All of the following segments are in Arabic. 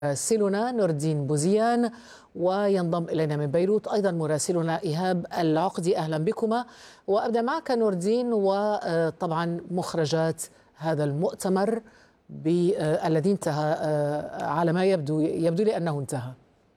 مراسلنا نور الدين بوزيان، وينضم إلينا من بيروت أيضا مراسلنا إيهاب العقدي. أهلا بكما، وأبدأ معك نور الدين، وطبعا مخرجات هذا المؤتمر الذي انتهى على ما يبدو لي أنه انتهى.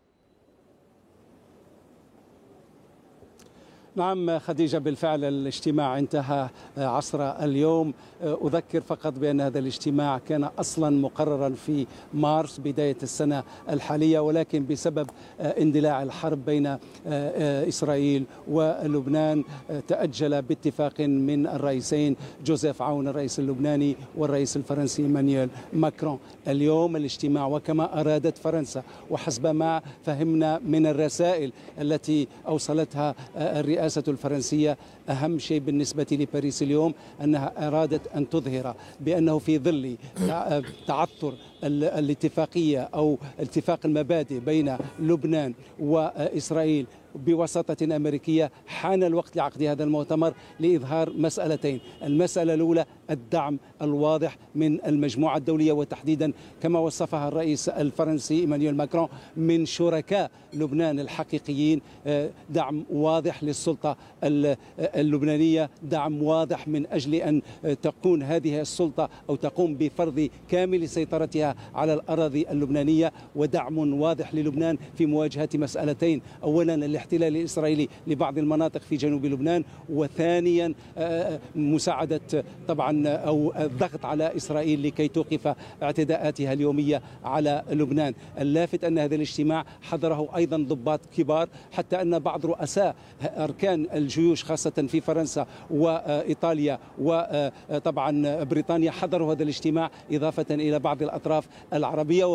نعم خديجة، بالفعل الاجتماع انتهى عصر اليوم. أذكر فقط بأن هذا الاجتماع كان أصلا مقررا في مارس بداية السنة الحالية، ولكن بسبب اندلاع الحرب بين إسرائيل ولبنان تأجل باتفاق من الرئيسين جوزيف عون الرئيس اللبناني والرئيس الفرنسي إيمانويل ماكرون. اليوم الاجتماع وكما أرادت فرنسا، وحسب ما فهمنا من الرسائل التي أوصلتها الرئاسة الفرنسية، أهم شيء بالنسبة لباريس اليوم أنها أرادت أن تظهر بأنه في ظل تعثر الاتفاقية أو اتفاق المبادئ بين لبنان وإسرائيل بوساطة أمريكية، حان الوقت لعقد هذا المؤتمر لإظهار مسألتين. المسألة الأولى الدعم الواضح من المجموعة الدولية، وتحديدا كما وصفها الرئيس الفرنسي إيمانويل ماكرون من شركاء لبنان الحقيقيين، دعم واضح للسلطة اللبنانية، دعم واضح من أجل أن تكون هذه السلطة أو تقوم بفرض كامل سيطرتها على الأراضي اللبنانية، ودعم واضح للبنان في مواجهة مسألتين: أولا الاحتلال الإسرائيلي لبعض المناطق في جنوب لبنان، وثانيا مساعدة طبعا أو الضغط على إسرائيل لكي توقف اعتداءاتها اليومية على لبنان. اللافت أن هذا الاجتماع حضره أيضا ضباط كبار، حتى أن بعض رؤساء أركان الجيوش خاصة في فرنسا وإيطاليا وطبعا بريطانيا حضروا هذا الاجتماع، إضافة إلى بعض الأطراف العربية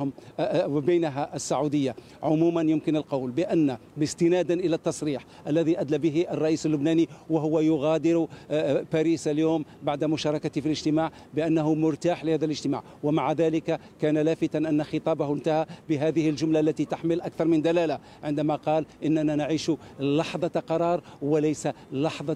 وبينها السعودية. عموما يمكن القول بأن باستنادا إلى التصريح الذي أدلى به الرئيس اللبناني وهو يغادر باريس اليوم بعد مشاركته في الاجتماع بأنه مرتاح لهذا الاجتماع، ومع ذلك كان لافتا أن خطابه انتهى بهذه الجملة التي تحمل أكثر من دلالة، عندما قال إننا نعيش لحظة قرار وليس لحظة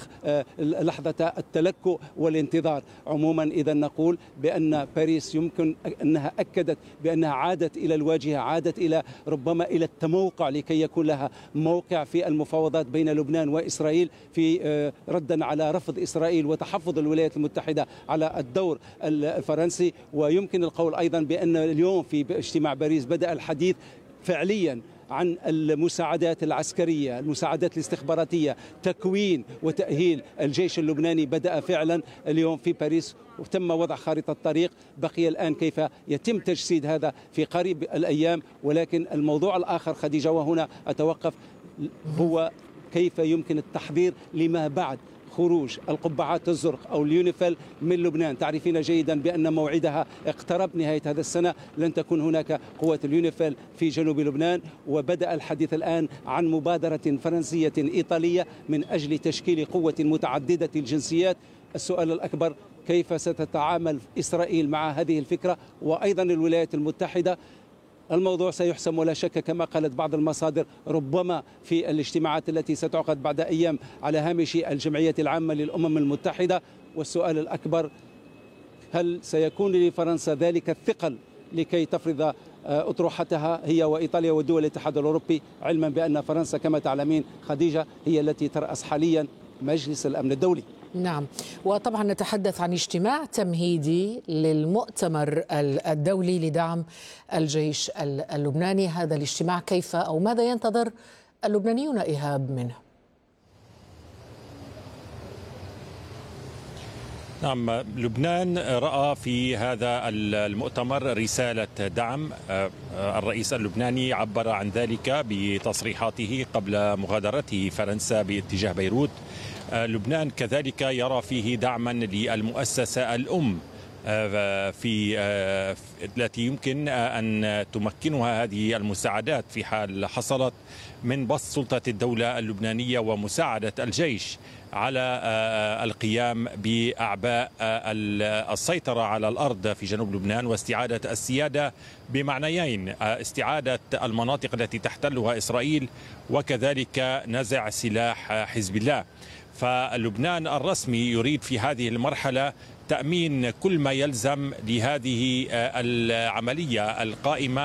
التلكؤ والانتظار. عموما إذا نقول بأن باريس يمكن أنها أكدت بأنها عادت إلى الواجهة، عادت إلى ربما إلى التموقع لكي يكون لها موقع في المفاوضات بين لبنان وإسرائيل، في ردا على رفض إسرائيل وتحفظ الولايات المتحدة على الدور الفرنسي. ويمكن القول أيضا بأن اليوم في اجتماع باريس بدأ الحديث فعليا عن المساعدات العسكرية، المساعدات الاستخباراتية، تكوين وتأهيل الجيش اللبناني بدأ فعلا اليوم في باريس، وتم وضع خارطة الطريق. بقي الآن كيف يتم تجسيد هذا في قريب الأيام. ولكن الموضوع الآخر خديجة، وهنا أتوقف، هو كيف يمكن التحضير لما بعد خروج القبعات الزرق أو اليونيفيل من لبنان. تعرفين جيدا بأن موعدها اقترب، نهاية هذا السنة لن تكون هناك قوة اليونيفيل في جنوب لبنان، وبدأ الحديث الآن عن مبادرة فرنسية إيطالية من أجل تشكيل قوة متعددة الجنسيات. السؤال الأكبر: كيف ستتعامل إسرائيل مع هذه الفكرة وأيضا الولايات المتحدة؟ الموضوع سيحسم ولا شك كما قالت بعض المصادر ربما في الاجتماعات التي ستعقد بعد أيام على هامش الجمعية العامة للأمم المتحدة. والسؤال الأكبر: هل سيكون لفرنسا ذلك الثقل لكي تفرض أطروحتها هي وإيطاليا ودول الاتحاد الأوروبي، علما بأن فرنسا كما تعلمين خديجة هي التي ترأس حاليا مجلس الأمن الدولي؟ نعم، وطبعا نتحدث عن اجتماع تمهيدي للمؤتمر الدولي لدعم الجيش اللبناني. هذا الاجتماع كيف أو ماذا ينتظر اللبنانيون إيهاب منه؟ نعم، لبنان رأى في هذا المؤتمر رسالة دعم. الرئيس اللبناني عبر عن ذلك بتصريحاته قبل مغادرته فرنسا باتجاه بيروت. لبنان كذلك يرى فيه دعما للمؤسسة الأم في التي يمكن أن تمكنها هذه المساعدات في حال حصلت من بسط سلطة الدولة اللبنانية ومساعدة الجيش على القيام بأعباء السيطرة على الأرض في جنوب لبنان واستعادة السيادة بمعنيين: استعادة المناطق التي تحتلها إسرائيل وكذلك نزع سلاح حزب الله. فلبنان الرسمي يريد في هذه المرحلة تأمين كل ما يلزم لهذه العملية القائمة